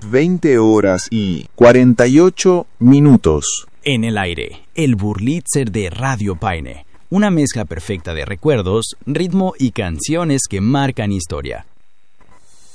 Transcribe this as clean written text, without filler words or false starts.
20 horas y 48 minutos. En el aire, el Burlitzer de Radio Paine. Una mezcla perfecta de recuerdos, ritmo y canciones que marcan historia.